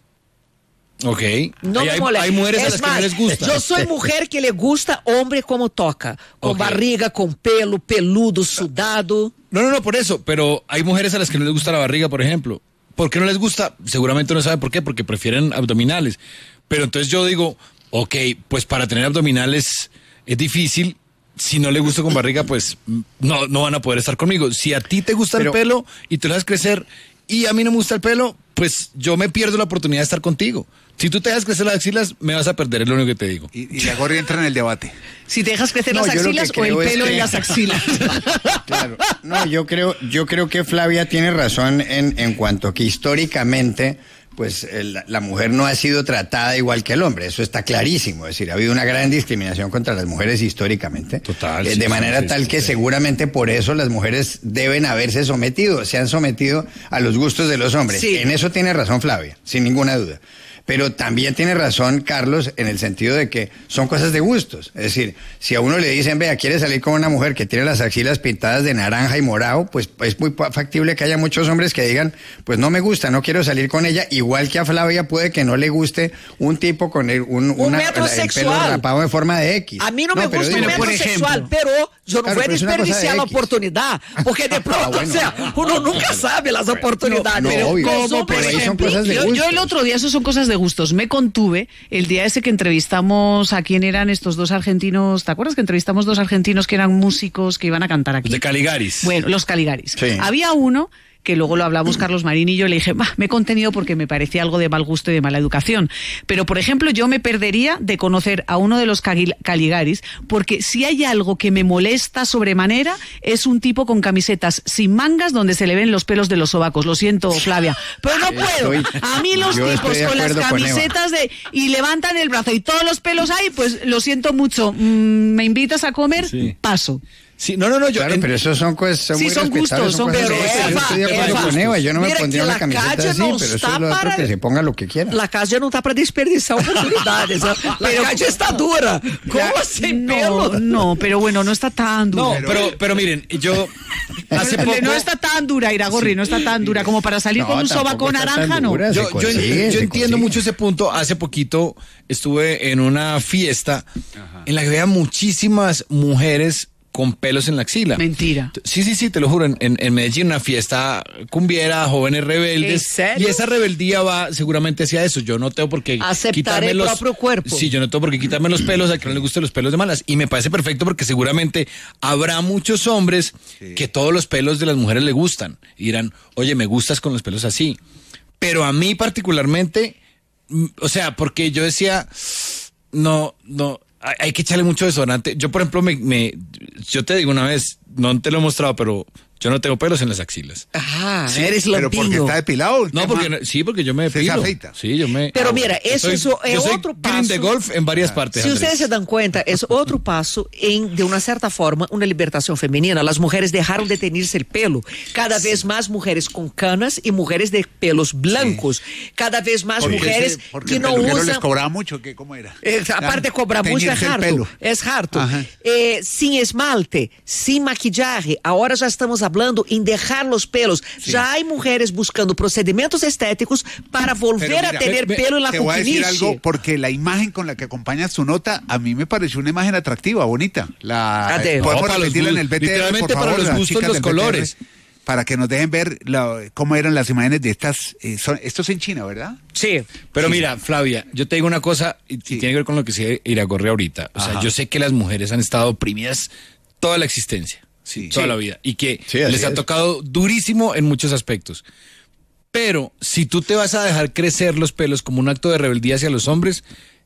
Ok. No hay, me hay- molesta. hay mujeres a Es las más, que no les gusta. Yo soy mujer que le gusta hombre como toca, con Ok. barriga, con pelo, peludo, sudado. No, no, no, por eso. Pero hay mujeres a las que no les gusta la barriga, por ejemplo. ¿Por qué no les gusta? Seguramente no saben por qué, porque prefieren abdominales. Pero entonces yo digo, ok, pues para tener abdominales es difícil. Si no le gusta con barriga, pues no, no van a poder estar conmigo. Si a ti te gusta Pero- el pelo y te lo dejas crecer y a mí no me gusta el pelo, pues yo me pierdo la oportunidad de estar contigo. Si tú te dejas crecer las axilas, me vas a perder, es lo único que te digo. Y, y la Gorri entra en el debate. Si te dejas crecer No, las yo lo que axilas o el creo es pelo que- en las axilas. Claro. No, yo creo, yo creo que Flavia tiene razón en, en cuanto que históricamente, pues el- la mujer no ha sido tratada igual que el hombre. Eso está clarísimo. Es decir, ha habido una gran discriminación contra las mujeres históricamente. Total, Eh, sí, de sí, manera sí, tal sí, que sí. seguramente por eso las mujeres deben haberse sometido, se han sometido a los gustos de los hombres. Sí. En eso tiene razón Flavia, sin ninguna duda. Pero también tiene razón Carlos en el sentido de que son cosas de gustos. Es decir, si a uno le dicen, vea, quiere salir con una mujer que tiene las axilas pintadas de naranja y morado, pues es muy pa- factible que haya muchos hombres que digan, pues no me gusta, no quiero salir con ella. Igual que a Flavia puede que no le guste un tipo con el, un, Un una- el pelo metrosexual. rapado en forma de X. A mí no, me pero gusta digo, un por metrosexual, ejemplo, pero yo no Claro, voy a pero es una cosa de desperdiciar la X. oportunidad, porque de pronto, bueno, o sea, uno nunca sabe las oportunidades. no, pero obvio. los ¿Cómo, hombres pero ahí son siempre- cosas de Yo, yo gustos. el otro día, eso son cosas de gustos, me contuve el día ese que entrevistamos a quién eran estos dos argentinos, ¿te acuerdas que entrevistamos dos argentinos que eran músicos que iban a cantar aquí? De Caligaris. Bueno, los Caligaris. Sí. Había uno que luego lo hablamos Carlos Marín y yo, le dije, bah, me he contenido porque me parecía algo de mal gusto y de mala educación. Pero, por ejemplo, yo me perdería de conocer a uno de los Cali- Caligaris, porque si hay algo que me molesta sobremanera, es un tipo con camisetas sin mangas donde se le ven los pelos de los sobacos. Lo siento, Flavia, pero no puedo. Estoy- A mí los yo tipos estoy de con las acuerdo con Eva. camisetas de y levantan el brazo y todos los pelos ahí, pues lo siento mucho. Mm, ¿Me invitas a comer? Sí. Paso. Sí, no, no, no, yo Claro, en- pero esos son cosas son Sí, muy son respetables, gustos, son cosas de pero gustos. Yo Eva, estoy de acuerdo Eva, con Eva, yo no me mira pondría que una la camiseta calle así, no pero eso está es lo otro para- que se ponga lo que quiera. La calle no está para desperdiciar oportunidades. ¿eh? La calle está dura. ¿Cómo sin No, pelo? no, pero bueno, no está tan dura. No, pero, pero miren, yo hace poco... No está tan dura, Iragorri, no está tan dura como para salir No, con un tampoco sobaco está tan naranja, ¿no? dura. Yo, Se yo- consigue, yo se entiendo consigue. mucho ese punto. Hace poquito estuve en una fiesta en la que había muchísimas mujeres con pelos en la axila. Mentira. Sí, sí, sí, te lo juro. En, en, en Medellín, una fiesta cumbiera, jóvenes rebeldes. ¿En serio? Y esa rebeldía va seguramente hacia eso. Yo no tengo por qué Aceptar quitarme el los propio cuerpo. Sí, yo no tengo por qué quitarme los pelos a que no le gusten los pelos de malas. Y me parece perfecto porque seguramente habrá muchos hombres que todos los pelos de las mujeres le gustan. Y dirán, oye, me gustas con los pelos así. Pero a mí particularmente, mm, o sea, porque yo decía, no, no, hay, hay que echarle mucho desodorante. Yo, por ejemplo, me, me, yo te digo una vez, no te lo he mostrado, pero yo no tengo pelos en las axilas. Ah, Sí, eres Pero porque lampiño. está depilado. No, porque no- sí, porque yo me Se depilo. afeita. Sí, yo me. Pero mira, Yo eso soy- es- yo es soy otro green paso. de golf en varias partes. Si Andrés. ustedes se dan cuenta, es otro paso en, de una cierta forma, una liberación femenina. Las mujeres dejaron de teñirse el pelo. Cada vez más mujeres con canas y mujeres de pelos blancos. Cada vez más Porque mujeres ese- porque que el no peluquero usan... les cobraba mucho, ¿qué? ¿Cómo era? Eh, aparte cobra mucho, es Teñirse el harto. pelo. Es harto. Ajá. Eh, sin esmalte, sin maquillaje. Ahora ya estamos hablando en dejar los pelos. Sí. Ya hay mujeres buscando procedimientos estéticos para volver mira, a tener me, pelo en la te cuquiniche. Voy a decir algo, porque la imagen con la que acompaña su nota, a mí me pareció una imagen atractiva, bonita. La, eh, podemos no, repetirla en el B T R, literalmente por favor, para los gustos, los colores. B T R, para que nos dejen ver la, cómo eran las imágenes de estas. Eh, son, esto es en China, ¿verdad? Sí. Pero sí. Mira, Flavia, yo te digo una cosa, y, sí. y tiene que ver con lo que se Iragorri ahorita. O Ajá. sea, yo sé que las mujeres han estado oprimidas toda la existencia, sí. toda sí. la vida, y que sí, les ha es. tocado durísimo en muchos aspectos. Pero si tú te vas a dejar crecer los pelos como un acto de rebeldía hacia los hombres,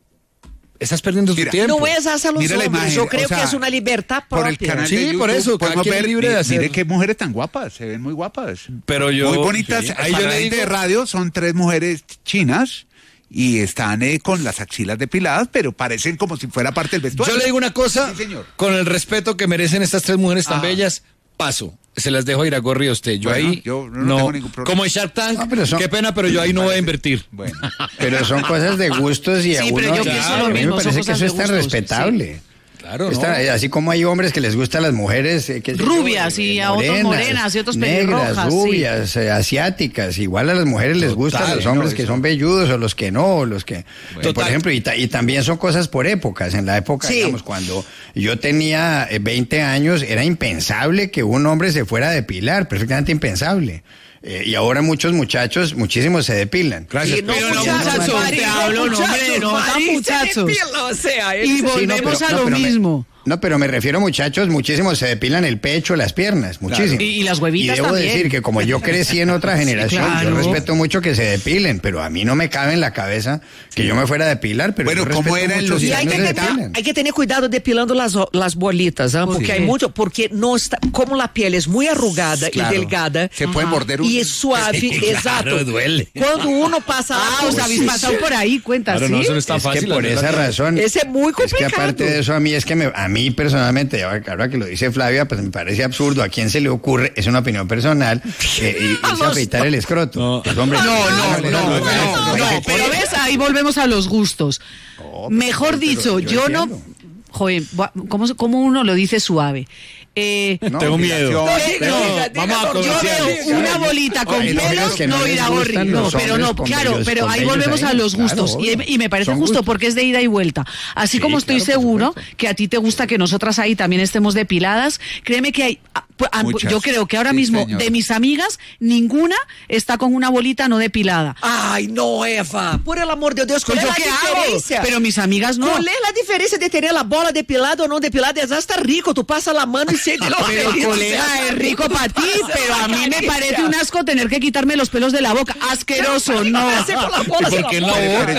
estás perdiendo Mira, tu tiempo. No es hacia los Mira hombres, imagen, yo creo o sea, que es una libertad propia. Por el canal sí, de YouTube, por eso, cada quien ver, es libre de hacer. Mire qué mujeres tan guapas, se ven muy guapas. Pero yo, muy bonitas. Sí, ahí yo le digo de radio, son tres mujeres chinas y están eh, con las axilas depiladas, pero parecen como si fuera parte del vestuario. Yo le digo una cosa, sí, señor. Con el respeto que merecen estas tres mujeres tan ah. bellas, paso. Se las dejo a Iragorri a usted. Yo bueno, ahí yo no, no tengo ningún problema. Como en Shark Tank, no, son, qué pena, pero yo ahí no voy a invertir. Bueno. Pero son cosas de gustos y sí, a uno pero yo claro, lo mismo, a mí me parece que eso es tan gustos, respetable. Sí. Claro, Está, ¿no? Así como hay hombres que les gustan las mujeres eh, que rubias yo, y eh, a morenas, otros morenas y otros pelirrojas, negras, rubias, sí. eh, asiáticas, igual a las mujeres les Total, gustan los hombres no, que eso. son velludos o los que no, o los que Bueno, eh, por ejemplo, y, ta, y también son cosas por épocas. En la época, sí. digamos, cuando yo tenía eh, veinte años, era impensable que un hombre se fuera a depilar, perfectamente impensable. Eh, y ahora muchos muchachos, muchísimos se depilan. Gracias. No, pero no, muchachos, muchachos, Mari, te hablo, no, hombre, no, Mari, muchachos. Depila, o sea, y es... volvemos sí, no, pero, a lo no, mismo. Me, no, pero me refiero, muchachos, muchísimos se depilan el pecho, las piernas, muchísimo. Claro. Y, y las huevitas Y debo también. decir que como yo crecí en otra generación, sí, claro. yo respeto mucho que se depilen, pero a mí no me cabe en la cabeza que yo me fuera a depilar, pero bueno, yo ¿cómo era en los Y hay que, tener, hay que tener cuidado depilando las, las bolitas, ¿eh? Porque sí. hay mucho, porque no está, como la piel es muy arrugada claro. y delgada, se puede morder un... y es suave, claro, exacto. duele. Cuando uno pasa ah, os habéis pasado por ahí, cuenta, claro, ¿sí? No, eso no es tan es fácil. Que por esa razón. Ese es muy complicado. Es que aparte de eso, a mí es que me, a mí personalmente, ahora que lo dice Flavia, pues me parece absurdo. ¿A quién se le ocurre? Es una opinión personal. Eh, y, irse a afeitar el escroto. No, pues, hombre, no, no, no, no, no, no, no, pero ves, ahí volvemos a los gustos. Oh, Mejor pero, dicho, yo, yo no... Joder, ¿cómo, ¿cómo uno lo dice suave? Eh, no, tengo miedo. No, pero, no, vamos a yo veo una bolita con Ay, pelos, que no, no Iragorri, no, pero no, claro, pero ahí volvemos ahí, a los gustos. Claro, y, y me parece justo gustos. Porque es de ida y vuelta. Así sí, como estoy claro, seguro que a ti te gusta que nosotras ahí también estemos depiladas, créeme que hay... Muchas. Yo creo que ahora sí, mismo señor. De mis amigas, ninguna está con una bolita no depilada. Ay, no, Eva. Por el amor de Dios, ¿cuál es la diferencia? Hago? Pero mis amigas no. ¿Cuál es la diferencia de tener la bola depilada o no depilada? Es hasta rico, tú pasas la mano y sientes los Pero, colega, es rico para ti, pero a mí me parece un asco tener que quitarme los pelos de la boca. Asqueroso, no. ¿Por qué en la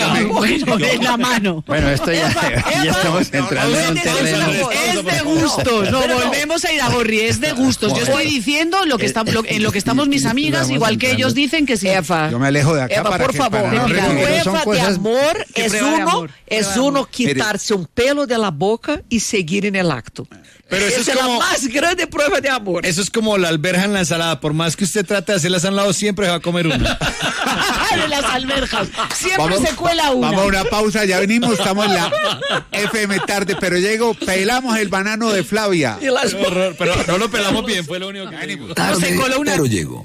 boca? En la mano. Bueno, esto ya, ya estamos entrando en un terreno. Es de gustos, no, volvemos a Iragorri, es de gustos. Yo estoy diciendo lo que está, lo, en lo que estamos mis amigas, igual que ellos dicen que sí. Eva, yo me alejo de acá Eva, para por que, favor. Para no, no prueba cosas... de amor es uno, amor. es uno quitarse un pelo de la boca y seguir en el acto. Pero eso Esa es, como, es la más grande prueba de amor. Eso es como la alberja en la ensalada. Por más que usted trate de hacerlas a un lado, siempre se va a comer una. De las alberjas. Siempre vamos, se cuela una. Vamos a una pausa, ya venimos. Estamos en la F M tarde, pero llego. Pelamos el banano de Flavia. Y las... pero, pero no lo pelamos bien, fue lo único que venimos. Tarde, se coló una... pero llego.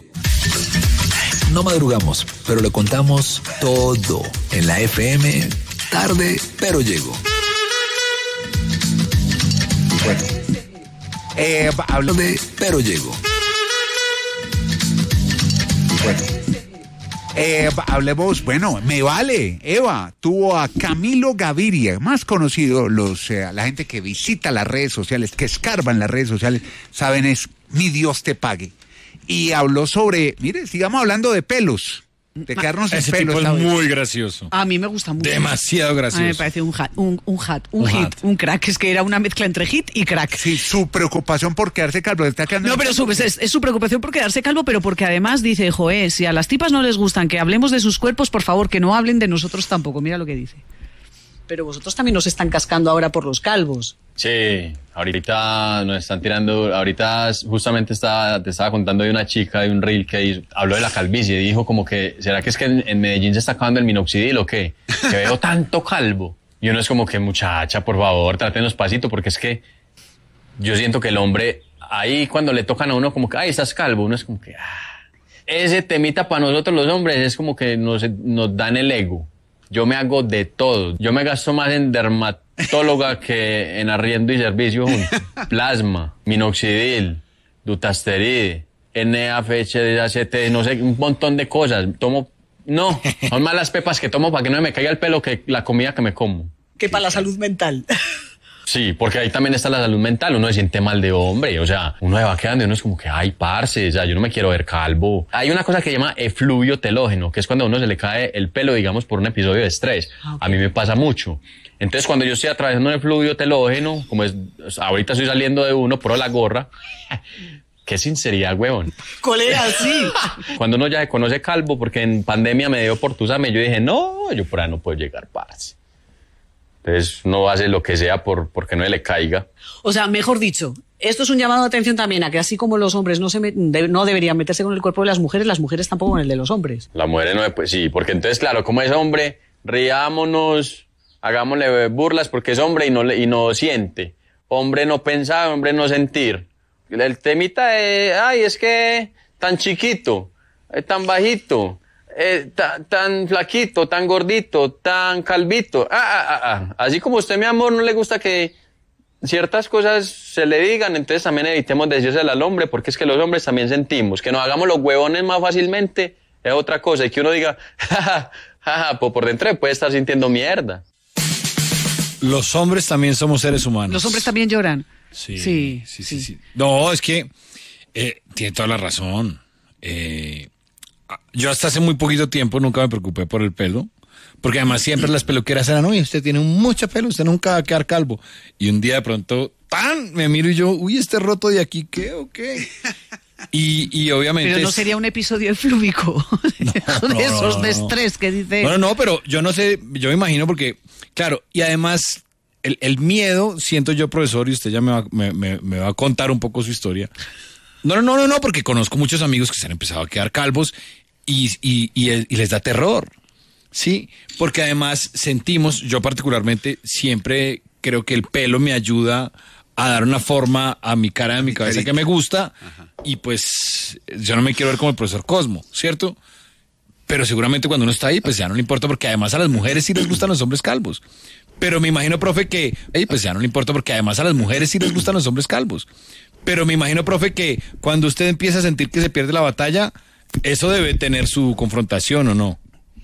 No madrugamos, pero le contamos todo en la F M tarde, pero llego. Bueno. Eh, hablo de pero llego. Bueno. Eh, hablemos, bueno, me vale. Eva tuvo a Camilo Gaviria, más conocido, los, eh, la gente que visita las redes sociales, que escarban las redes sociales, saben es Mi Dios te pague. Y habló sobre, mire, sigamos hablando de pelos. De quedarnos sin Ese pelos. tipo es muy gracioso. A mí me gusta mucho. Demasiado gracioso. A mí me parece un hat, un, un hat, un, un hit, hat. un crack. Es que era una mezcla entre hit y crack. Sí, su preocupación por quedarse calvo. Está quedando no, pero su, es, es su preocupación por quedarse calvo, pero porque además dice, joé, si a las tipas no les gustan que hablemos de sus cuerpos, por favor, que no hablen de nosotros tampoco. Mira lo que dice. Pero vosotros también nos están cascando ahora por los calvos. Sí, ahorita nos están tirando, ahorita justamente estaba, te estaba contando de una chica, de un reel que hizo, habló de la calvicie, dijo como que, ¿será que es que en, en Medellín se está acabando el minoxidil o qué? Que veo tanto calvo. Y uno es como que, muchacha, por favor, trátenos pasito, porque es que yo siento que el hombre, ahí cuando le tocan a uno como que, ay, estás calvo, uno es como que, ah. Ese temita para nosotros los hombres es como que nos, nos dan el ego. Yo me hago de todo. Yo me gasto más en dermatóloga que en arriendo y servicio juntos. Plasma, minoxidil, dutasteride, N A F H D A C, no sé, un montón de cosas. Tomo, no, son más las pepas que tomo para que no me caiga el pelo que la comida que me como. Que para la salud mental. Sí, porque ahí también está la salud mental, uno se siente mal de hombre, o sea, uno se va quedando y uno es como que, ay, parce, o sea, yo no me quiero ver calvo. Hay una cosa que se llama efluvio telógeno, que es cuando a uno se le cae el pelo, digamos, por un episodio de estrés. Okay. A mí me pasa mucho. Entonces, cuando yo estoy atravesando un efluvio telógeno, como es, ahorita estoy saliendo de uno, por la gorra, qué sinceridad, huevón. Colega, sí. Cuando uno ya se conoce calvo, porque en pandemia me dio por tusame, yo dije, no, yo por ahí no puedo llegar, parce. Entonces uno hace lo que sea por porque no le caiga. O sea, mejor dicho, esto es un llamado de atención también a que así como los hombres no se me, de, no deberían meterse con el cuerpo de las mujeres, las mujeres tampoco con el de los hombres. Las mujeres no, pues sí, porque entonces claro, como es hombre, riámonos, hagámosle burlas porque es hombre y no, y no siente. Hombre no pensar, hombre no sentir. El temita es, ay, es que tan chiquito, tan bajito. Eh, ta, tan flaquito, tan gordito, tan calvito. Ah, ah, ah, ah. Así como usted, mi amor, no le gusta que ciertas cosas se le digan, entonces también evitemos decírselo al hombre, porque es que los hombres también sentimos. Que nos hagamos los huevones más fácilmente es otra cosa. Y que uno diga, jaja, jaja, pues por dentro puede estar sintiendo mierda. Los hombres también somos seres humanos. Los hombres también lloran. Sí, sí, sí, sí. sí, sí. No, es que eh, tiene toda la razón. Eh... Yo hasta hace muy poquito tiempo nunca me preocupé por el pelo, porque además siempre las peluqueras eran, uy, usted tiene mucho pelo, usted nunca va a quedar calvo. Y un día de pronto, ¡tan! Me miro y yo, uy, este roto de aquí, ¿qué o qué? Y, y obviamente... Pero no es... sería un episodio eflúvico, no, de no, esos no, de no. estrés que dice... No, no, no, pero yo no sé, yo me imagino porque, claro, y además el, el miedo, siento yo, profesor, y usted ya me va, me, me, me va a contar un poco su historia. No, no, no, no, no, porque conozco muchos amigos que se han empezado a quedar calvos y, y, y, y les da terror, ¿sí? Porque además sentimos, yo particularmente siempre creo que el pelo me ayuda a dar una forma a mi cara, a mi cabeza que me gusta. Ajá. Y pues yo no me quiero ver como el profesor Cosmo, ¿cierto? Pero seguramente cuando uno está ahí, pues ya no le importa, porque además a las mujeres sí les gustan los hombres calvos. Pero me imagino, profe, que, hey, pues ya no le importa, porque además a las mujeres sí les gustan los hombres calvos. Pero me imagino, profe, que cuando usted empieza a sentir que se pierde la batalla, eso debe tener su confrontación, ¿o no?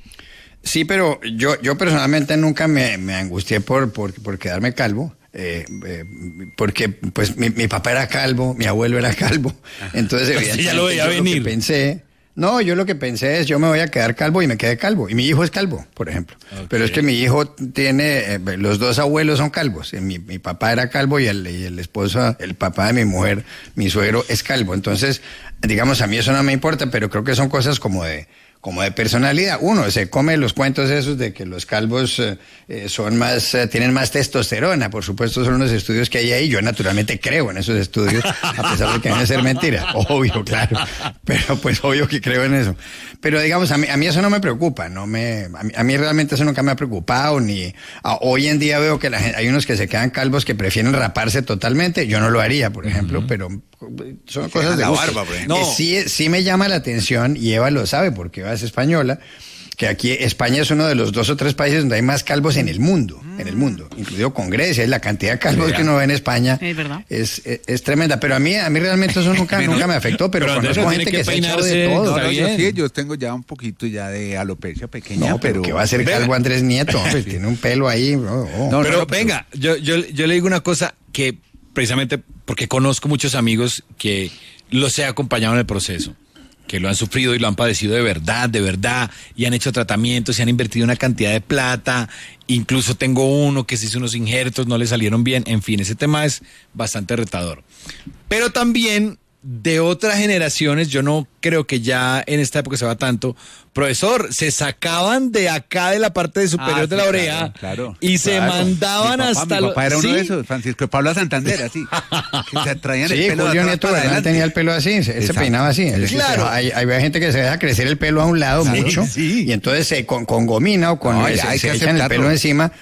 Sí, pero yo, yo personalmente nunca me, me angustié por, por, por quedarme calvo. Eh, eh, porque pues mi, mi papá era calvo, mi abuelo era calvo. Entonces, evidentemente, ya lo veía yo venir. Lo que pensé... No, yo lo que pensé es, yo me voy a quedar calvo y me quedé calvo. Y mi hijo es calvo, por ejemplo. Okay. Pero es que mi hijo tiene, eh, los dos abuelos son calvos. Mi, mi papá era calvo y el, y el esposo, el papá de mi mujer, mi suegro, es calvo. Entonces, digamos, a mí eso no me importa, pero creo que son cosas como de... como de personalidad. Uno se come los cuentos esos de que los calvos eh, son más, eh, tienen más testosterona. Por supuesto, son unos estudios que hay ahí. Yo naturalmente creo en esos estudios, a pesar de que deben ser mentira. Obvio, claro. Pero pues obvio que creo en eso. Pero digamos, a mí, a mí eso no me preocupa. No me, a mí, a mí realmente eso nunca me ha preocupado. Ni a, hoy en día veo que la gente, hay unos que se quedan calvos que prefieren raparse totalmente. Yo no lo haría, por ejemplo, uh-huh. pero son cosas de la gusto. barba, no. eh, sí, sí me llama la atención, y Eva lo sabe porque Eva es española, que aquí España es uno de los dos o tres países donde hay más calvos en el mundo, mm. en el mundo, incluido con Grecia. La cantidad de calvos ¿verdad? Que uno ve en España es, ¿verdad? es, es, es tremenda. Pero a mí, a mí realmente eso nunca, nunca me afectó, pero, pero conozco gente que, que se ha echado de todo. No, no, yo, sí, yo tengo ya un poquito ya de alopecia pequeña. No, pero, pero que va a ser calvo venga. Andrés Nieto, hombre, tiene un pelo ahí. Oh, oh. No, pero no, venga, yo, yo, yo le digo una cosa que precisamente porque conozco muchos amigos que los he acompañado en el proceso, que lo han sufrido y lo han padecido de verdad, de verdad, y han hecho tratamientos, y han invertido una cantidad de plata. Incluso tengo uno que se hizo unos injertos, no le salieron bien. En fin, ese tema es bastante retador. Pero también de otras generaciones, yo no creo que ya en esta época se va tanto. Profesor, se sacaban de acá de la parte de superior ah, de la oreja, claro, claro, y se claro. mandaban mi papá, hasta... Mi papá era uno ¿sí? de esos, Francisco de Pablo Santander, así. Que se traían sí, el pelo Julio Nieto Bernal tenía el pelo así, él se peinaba así. Claro. Hay, hay gente que se deja crecer el pelo a un lado sí, mucho, sí. y entonces se, con, con gomina o con... No, se, se echan el pelo encima.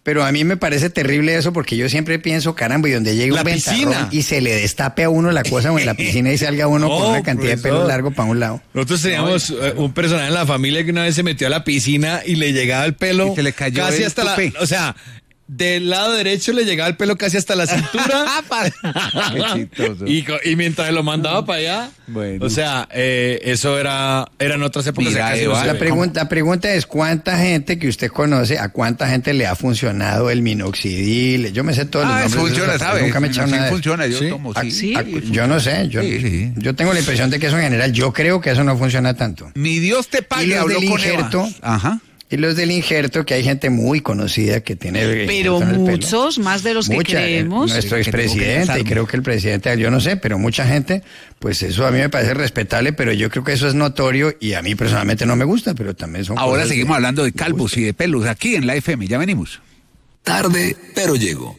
pero a mí me parece terrible eso porque yo siempre pienso, caramba, y donde llegue La un ventarrón piscina. y se le destape a uno la cosa o en la piscina y salga uno No, con una cantidad de pelo profesor. largo para un lado. Nosotros teníamos eh, un personaje en la familia que una vez se metió a la piscina y le llegaba el pelo Y se le cayó casi el hasta la, tupé. o sea, del lado derecho le llegaba el pelo casi hasta la cintura. Qué chistoso. y, co- y mientras lo mandaba para allá, Bueno. o sea, eh, eso era eran otras épocas. Mira, casi no Eva, se La ve. pregunta, la pregunta es cuánta gente que usted conoce, a cuánta gente le ha funcionado el minoxidil. Yo me sé todos los Ah, nombres. de funciona, esas- ¿sabes? Nunca me he echado Sí nada de eso. funciona, yo ¿Sí? tomo, Ah, sí. sí. ah, yo no sé, yo, Sí, sí. yo tengo la impresión de que eso en general, yo creo que eso no funciona tanto. Mi Dios te Y pague, los habló del con injerto. Eva. Ajá. Y los del injerto, que hay gente muy conocida que tiene Pero injerto en el pelo. muchos, más de los que Mucha, eh, creemos. Nuestro Que tengo que expresidente, y casarme. creo que el presidente, yo no sé, pero mucha gente, pues eso a mí me parece respetable, pero yo creo que eso es notorio y a mí personalmente no me gusta, pero también son Ahora cosas seguimos que- hablando de calvos y de pelos aquí en la F M. Ya venimos. Tarde, pero llego.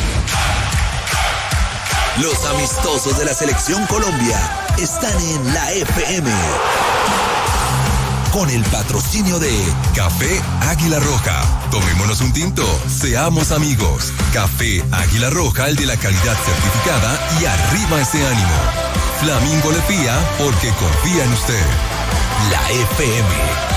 Los amistosos de la Selección Colombia están en la F M. Con el patrocinio de Café Águila Roja. Tomémonos un tinto, seamos amigos. Café Águila Roja, el de la calidad certificada y arriba ese ánimo. Flamingo le pía porque confía en usted. La F M.